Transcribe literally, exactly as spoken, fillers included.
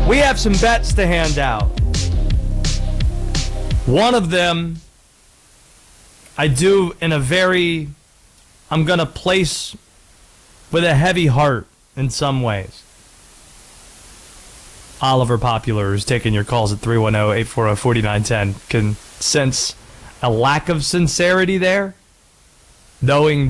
We have some bets to hand out. One of them I do in a very, I'm going to place with a heavy heart in some ways. Oliver Popular is taking your calls at three one zero, eight four zero, four nine one zero. Can sense a lack of sincerity there, knowing